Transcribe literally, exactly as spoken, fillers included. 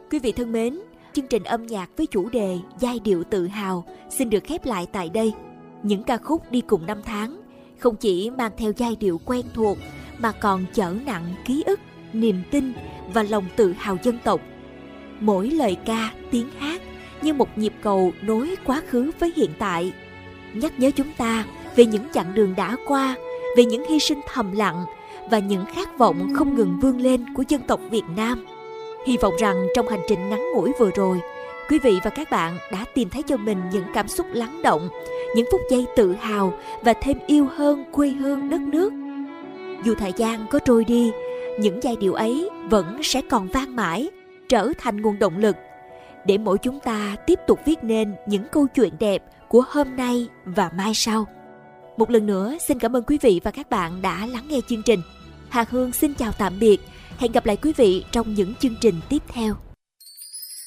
Quý vị thân mến, chương trình âm nhạc với chủ đề Giai điệu tự hào xin được khép lại tại đây. Những ca khúc đi cùng năm tháng không chỉ mang theo giai điệu quen thuộc mà còn chở nặng ký ức, niềm tin và lòng tự hào dân tộc. Mỗi lời ca, tiếng hát như một nhịp cầu nối quá khứ với hiện tại, nhắc nhớ chúng ta về những chặng đường đã qua, về những hy sinh thầm lặng và những khát vọng không ngừng vươn lên của dân tộc Việt Nam. Hy vọng rằng trong hành trình ngắn ngủi vừa rồi, quý vị và các bạn đã tìm thấy cho mình những cảm xúc lắng động, những phút giây tự hào và thêm yêu hơn quê hương đất nước. Dù thời gian có trôi đi, những giai điệu ấy vẫn sẽ còn vang mãi, trở thành nguồn động lực để mỗi chúng ta tiếp tục viết nên những câu chuyện đẹp của hôm nay và mai sau. Một lần nữa xin cảm ơn quý vị và các bạn đã lắng nghe chương trình. Hà Hương xin chào tạm biệt. Hẹn gặp lại quý vị trong những chương trình tiếp theo.